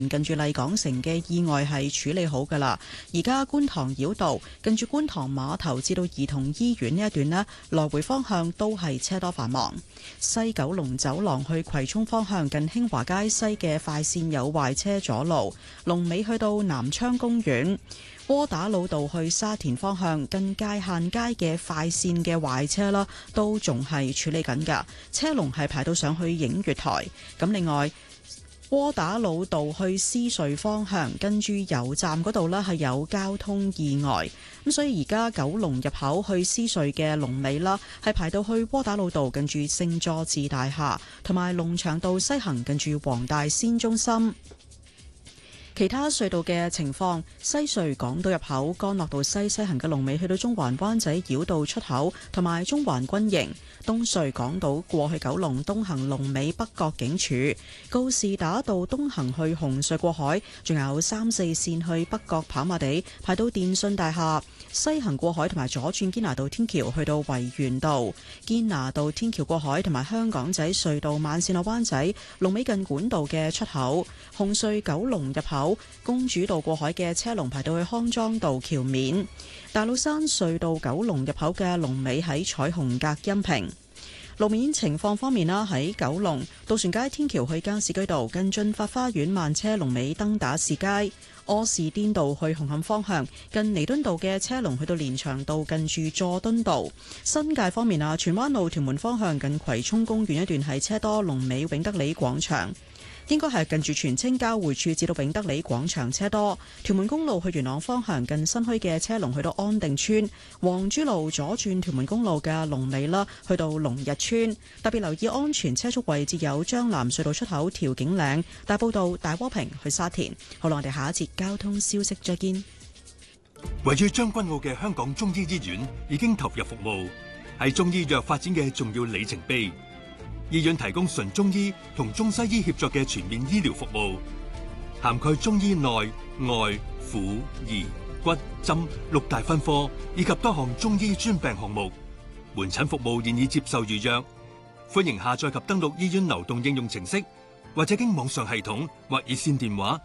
近住麗港城嘅意外係處理好㗎啦，而家觀塘繞道近住觀塘碼頭至到兒童醫院呢一段呢，來回方向都係車多繁忙。西九龍走廊去葵涌方向近興華街西嘅快線有壞車阻路，龍尾去到南昌公園。窩打老道去沙田方向近界限街嘅快線嘅壞車啦，都仲係處理緊㗎，車龍係排到上去映月台。咁另外，窩打老道去獅隧方向跟住油站嗰度呢係有交通意外，咁所以而家九龍入口去獅隧嘅龍尾啦，係排到去窩打老道近住聖佐治大廈，同埋龍翔道西行近住黃大仙中心。其他隧道嘅情況，西隧港島入口干諾道西行嘅龍尾去到中環灣仔繞道出口，同埋中環軍營。東隧港島過去九龍東行龍尾北角警署，告士打道東行去紅隧過海，仲有3、4線去北角跑馬地排到電訊大廈。西行過海同埋左轉堅拿道天橋去到維園道，堅拿道天橋過海同埋香港仔隧道慢線落灣仔龍尾近管道嘅出口。紅隧九龍入口公主道過海嘅車龍排到去康莊道橋面。大老山隧道九龍入口嘅龍尾喺彩虹隔音屏。路面情況方面啦，喺九龍渡船街天橋去加士居道近駿發花園慢車龍尾登打士街。柯士甸道去紅磡方向近彌敦道嘅車龍去到連翔道近住佐敦道。新界方面啊，荃灣路屯門方向近葵涌公園一段係車多，龍尾永德里廣場。應該係近住荃青交匯處至到永德里廣場車多。屯門公路去元朗方向近新墟嘅車龍去到安定村。黃珠路左轉屯門公路嘅龍尾啦，去到龍日村。特別留意安全車速位置有將藍隧道出口調景嶺、大埔道大窩坪去沙田。好啦，我哋下一節交通消息再見。 位於將軍澳嘅香港中醫醫院已經投入服務，係中醫藥發展嘅重要里程碑。醫院提供純中醫同中西醫協作嘅全面醫療服務，涵蓋中醫內外婦兒骨針6大分科，以及多項中醫專病項目。門診服務現已接受預約，歡迎下載及登錄醫院流動應用程式，或者經網上系統或熱線電話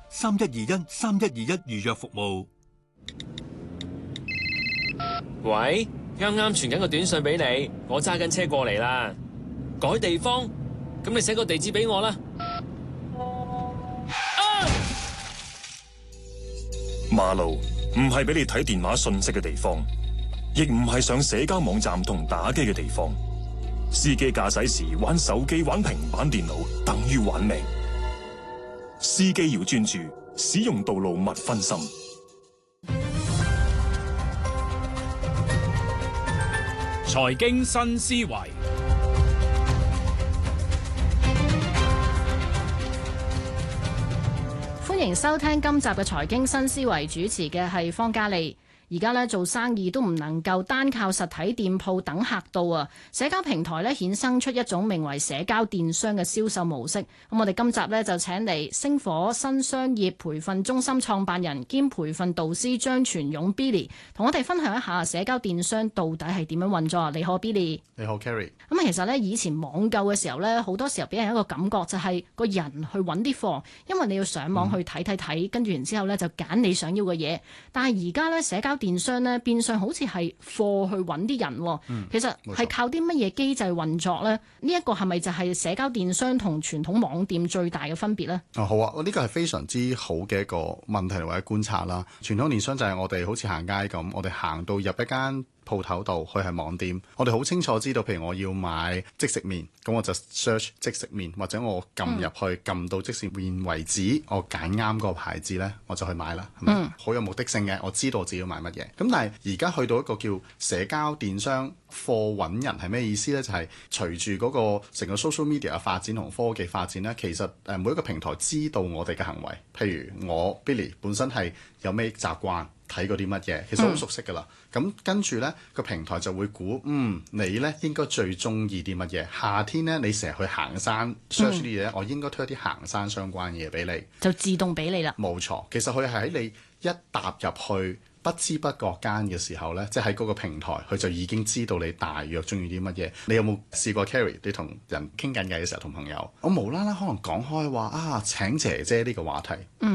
3121預約服務。 喂，啱啱傳緊個短信俾你，我揸緊車過嚟啦。改地方，咁你寫個地址俾我啦。 馬路唔係俾你睇電話信息嘅地方，亦唔係上社交網站同打機嘅地方。司機駕駛時玩手機、玩平板電腦，等於玩命。司機要專注，使用道路勿分心。 財經新思維。 歡迎收聽今集嘅財經新思維，主持嘅係方嘉利。而家咧做生意都唔能夠單靠實體店鋪等客到啊！社交平台咧衍生出一種名為社交電商嘅銷售模式。咁我哋今集咧就請嚟星火新商業培訓中心創辦人兼培訓導師張全勇 Billy， 同我哋分享一下社交電商到底係點樣運作。你好 Billy。 你好 Carrie。 咁其實咧以前網購嘅時候咧，好多時候俾人一個感覺就係個人去揾啲貨，因為你要上網去睇，跟住然之後咧就揀你想要嘅嘢。但係而家咧社交電商咧變相好似係貨去揾啲人，其實係靠啲乜嘢機制運作呢？呢一個係咪就係社交電商同傳統網店最大嘅分別呢？ 好啊，呢個係非常之好嘅一個問題或者觀察啦。傳統電商就係我哋好似行街咁，我哋行到入一間鋪頭度，佢係網店，我哋好清楚知道，譬如我要買即食麵，咁我就 search 即食麵，或者我撳入去撳到即食麵為止，我揀啱個牌子呢，我就去買啦，係咪？好有目的性嘅，我知道我自己要買乜嘢。咁但係而家去到一個叫社交電商貨揾人係咩意思呢？就係隨住嗰個成個 social media 嘅發展同科技發展呢，其實每一個平台知道我哋嘅行為，譬如我 Billy 本身係有咩習慣，睇過啲乜嘢，其實好熟悉㗎啦。咁跟住呢個平台就會估，你呢應該最中意啲乜嘢？夏天呢，你成日去行山 search 啲嘢，我應該推一啲行山相關嘅嘢俾你， 就自動俾你啦。 冇錯，其實佢係喺你一踏入去不知不覺間嘅時候呢，即係喺嗰個平台，佢就已經知道你大約中意啲乜嘢。你有冇試過 Carrie？你同人傾緊偈嘅時候，同朋友，我無啦啦可能講開話啊請姐姐呢個話題。